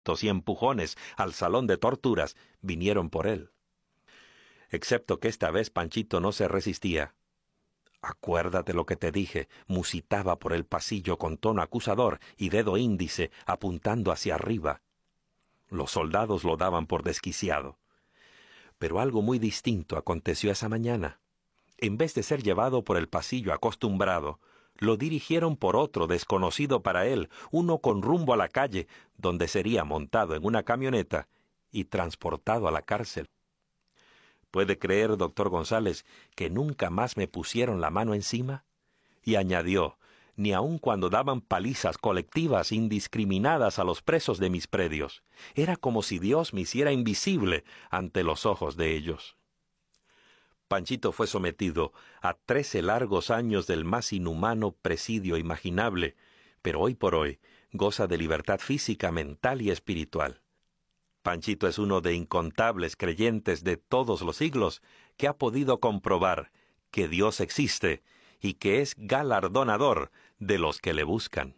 y empujones al salón de torturas, vinieron por él. Excepto que esta vez Panchito no se resistía. «Acuérdate lo que te dije», musitaba por el pasillo con tono acusador y dedo índice apuntando hacia arriba. Los soldados lo daban por desquiciado. Pero algo muy distinto aconteció esa mañana. En vez de ser llevado por el pasillo acostumbrado, lo dirigieron por otro desconocido para él, uno con rumbo a la calle, donde sería montado en una camioneta y transportado a la cárcel. ¿Puede creer, doctor González, que nunca más me pusieron la mano encima? Y añadió, ni aun cuando daban palizas colectivas indiscriminadas a los presos de mis predios. Era como si Dios me hiciera invisible ante los ojos de ellos. Panchito fue sometido a 13 largos años del más inhumano presidio imaginable, pero hoy por hoy goza de libertad física, mental y espiritual. Panchito es uno de incontables creyentes de todos los siglos que ha podido comprobar que Dios existe y que es galardonador de los que le buscan.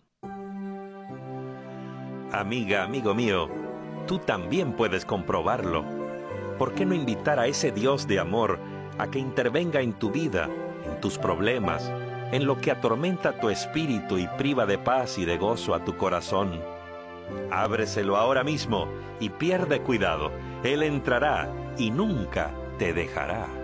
Amiga, amigo mío, tú también puedes comprobarlo. ¿Por qué no invitar a ese Dios de amor a que intervenga en tu vida, en tus problemas, en lo que atormenta tu espíritu y priva de paz y de gozo a tu corazón? Ábreselo ahora mismo y pierde cuidado. Él entrará y nunca te dejará.